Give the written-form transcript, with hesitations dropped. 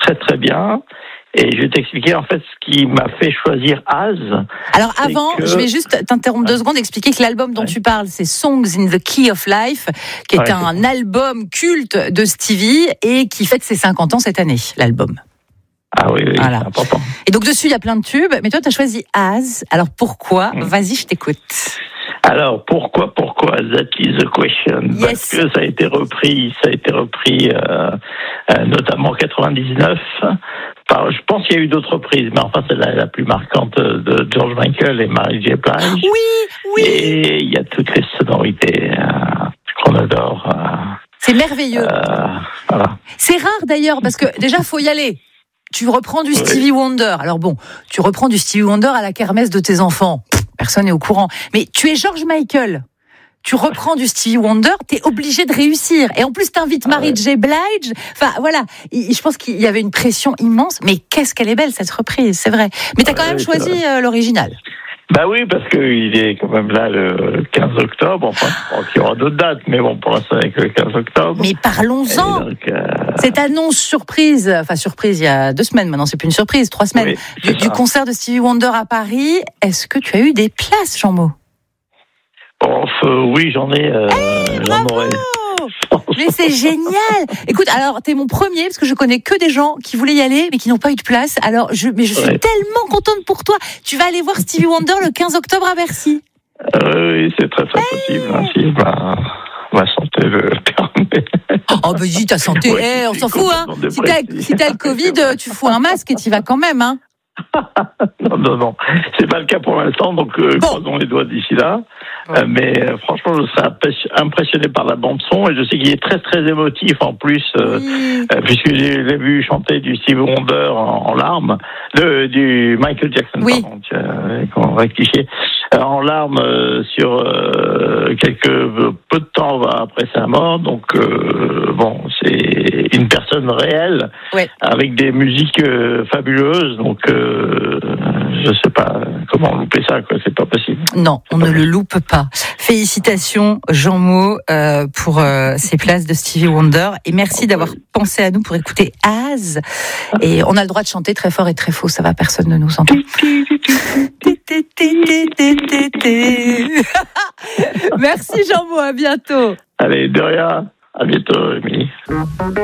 très très bien. Et je vais t'expliquer en fait ce qui m'a fait choisir Az. Alors avant, je vais juste t'interrompre 2 secondes, expliquer que l'album dont tu parles, c'est Songs in the Key of Life, qui est un album culte de Stevie et qui fête ses 50 ans cette année, l'album. Ah oui, voilà. C'est important. Et donc dessus, il y a plein de tubes, mais toi, tu as choisi Az. Alors pourquoi ? Vas-y, je t'écoute. Alors pourquoi That is the question. Yes. Parce que ça a été repris notamment en 99. Enfin, je pense qu'il y a eu d'autres reprises, mais enfin c'est la plus marquante de George Michael et Mary J. Blige. Oui. Et il y a toutes les sonorités qu'on adore. C'est merveilleux. Voilà. C'est rare d'ailleurs parce que déjà faut y aller. Tu reprends du Stevie Wonder. Alors bon, tu reprends du Stevie Wonder à la kermesse de tes enfants. Personne n'est au courant. Mais tu es George Michael. Tu reprends du Stevie Wonder, t'es obligé de réussir. Et en plus, t'invites Mary J. Blige. Enfin, voilà. Je pense qu'il y avait une pression immense. Mais qu'est-ce qu'elle est belle, cette reprise, c'est vrai. Mais t'as quand même choisi l'original. Bah oui, parce qu'il est quand même là le 15 octobre. Enfin, il y aura d'autres dates, mais bon, pour l'instant, avec le 15 octobre. Mais parlons-en. Donc, cette annonce surprise, il y a 2 semaines maintenant, c'est plus une surprise, 3 semaines, du concert de Stevie Wonder à Paris. Est-ce que tu as eu des places, Jean-Mo ? Oui, j'en ai. J'en aurais. Mais c'est génial. Écoute, alors t'es mon premier parce que je connais que des gens qui voulaient y aller mais qui n'ont pas eu de place. Alors je suis tellement contente pour toi. Tu vas aller voir Stevie Wonder le 15 octobre à Bercy. Oui, c'est très très possible. Si ma santé le permet. Oh bah dis ta santé, on s'en fout hein. Si t'as le Covid, tu fous un masque et t'y vas quand même hein. Non, c'est pas le cas pour l'instant, donc croisons les doigts d'ici là. Mais franchement, je suis impressionné par la bande son et je sais qu'il est très très émotif en plus, puisque j'ai vu chanter du Stevie Wonder en larmes, du Michael Jackson, pardon, qu'on rectifier, en larmes sur peu de temps après sa mort. Donc c'est une personne réelle avec des musiques fabuleuses. Donc je sais pas comment louper ça, quoi. C'est pas possible. Non, on ne le loupe pas. Félicitations, Jean-Mo, pour ces places de Stevie Wonder. Et merci d'avoir pensé à nous pour écouter Az. Et on a le droit de chanter très fort et très faux. Ça va, personne ne nous entend. Merci, Jean-Mo. À bientôt. Allez, de rien. À bientôt, Émilie.